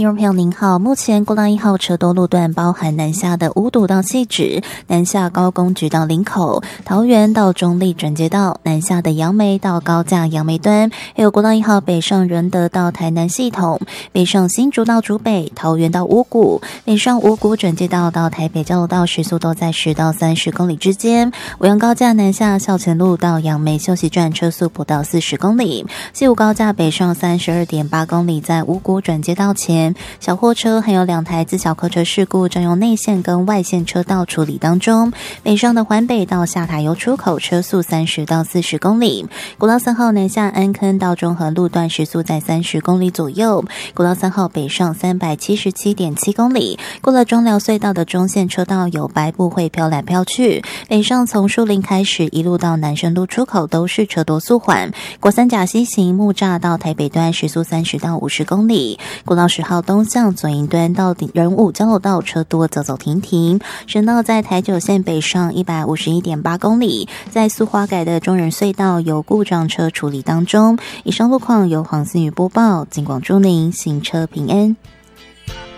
听众朋友您好，目前国道1号车多路段包含南下的五堵到汐止，南下高公局到林口，桃园到中立转接道，南下的杨梅到高架杨梅端，还有国道1号北上仁德到台南系统，北上新竹到竹北，桃园到五股，北上五股转接道到台北交流道时速都在10到30公里之间，五杨高架南下校前路到杨梅休息站车速不到40公里，西武高架北上32.8公里，在五股转接道前，小货车还有2台自小客车事故正用内线跟外线车道处理当中。北上的环北到下塔油出口车速30到40公里。国道3号南下安坑到中和路段时速在30公里左右。国道3号北上377.7公里。过了中寮隧道的中线车道有白布会飘来飘去。北上从树林开始一路到南深路出口都是车多速缓。国三甲西行木栅到台北端时速30到50公里。国道10号东向左营端到仁武交流道车多走走停停，省道在台九线北上151.8公里，在苏花改的中仁隧道有故障车处理当中。以上路况由黄思雨播报，警广祝您行车平安。